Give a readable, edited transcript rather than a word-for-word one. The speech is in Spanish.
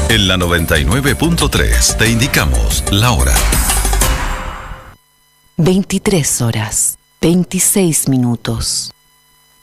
En la 99.3 te indicamos la hora. 23 horas, 26 minutos.